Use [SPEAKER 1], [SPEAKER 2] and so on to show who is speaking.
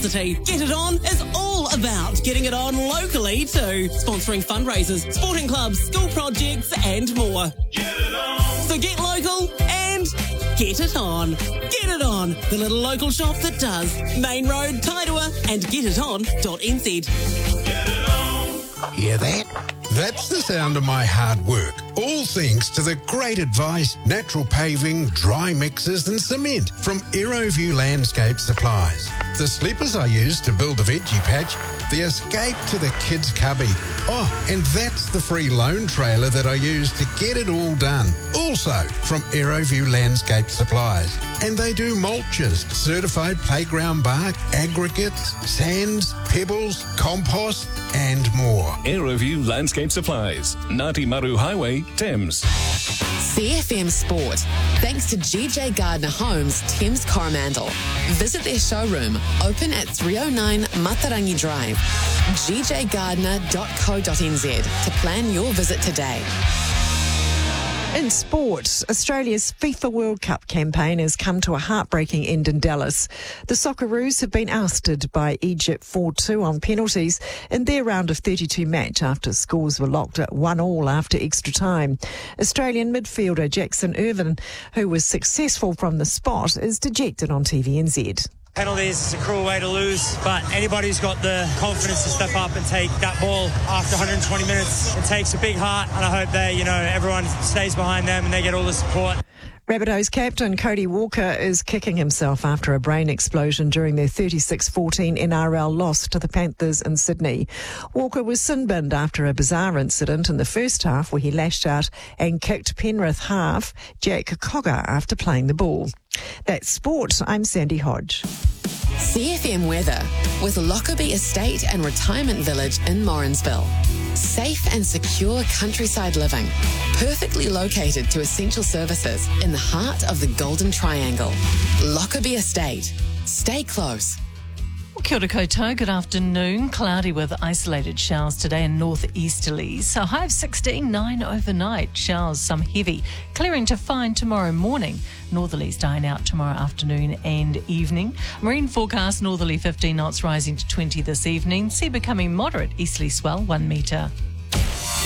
[SPEAKER 1] generosity. Get It On is all about getting it on locally too. Sponsoring fundraisers, sporting clubs, school projects and more.
[SPEAKER 2] Get it on.
[SPEAKER 1] So get local and get it on. Get It On, the little local shop that does. Main Road, Tairua and getiton.nz.
[SPEAKER 2] Get it on.
[SPEAKER 3] Hear that? That's the sound of my hard work. All thanks to the great advice, natural paving, dry mixes and cement from Aeroview Landscape Supplies. The sleepers I use to build the veggie patch, the escape to the kids' cubby. Oh, and that's the free loan trailer that I use to get it all done. Also from Aeroview Landscape Supplies. And they do mulches, certified playground bark, aggregates, sands, pebbles, compost and more.
[SPEAKER 4] Aeroview Landscape Supplies, Ngāti Maru Highway, Thames.
[SPEAKER 5] CFM Sport. Thanks to GJ Gardner Homes, Thames Coromandel. Visit their showroom, open at 309 Matarangi Drive. gjgardner.co.nz to plan your visit today.
[SPEAKER 6] In sport, Australia's FIFA World Cup campaign has come to a heartbreaking end in Dallas. The Socceroos have been ousted by Egypt 4-2 on penalties in their round of 32 match after scores were locked at 1-1 after extra time. Australian midfielder Jackson Irvine, who was successful from the spot, is dejected on TVNZ.
[SPEAKER 7] Penalties is a cruel way to lose, but anybody who's got the confidence to step up and take that ball after 120 minutes, it takes a big heart, and I hope they, everyone stays behind them and they get all the support.
[SPEAKER 6] Rabbitohs captain Cody Walker is kicking himself after a brain explosion during their 36-14 NRL loss to the Panthers in Sydney. Walker was sin-binned after a bizarre incident in the first half where he lashed out and kicked Penrith half Jack Cogger after playing the ball. That's sport. I'm Sandy Hodge.
[SPEAKER 5] CFM weather with Lockerbie Estate and Retirement Village in Morrinsville. Safe and secure countryside living, perfectly located to essential services in the heart of the Golden Triangle. Lockerbie Estate. Stay close.
[SPEAKER 8] Kia ora koutou, good afternoon. Cloudy with isolated showers today and northeasterlies. So high of 16, 9 overnight. Showers, some heavy. Clearing to fine tomorrow morning. Northerlies dying out tomorrow afternoon and evening. Marine forecast northerly 15 knots rising to 20 this evening. Sea becoming moderate. Easterly swell 1 metre.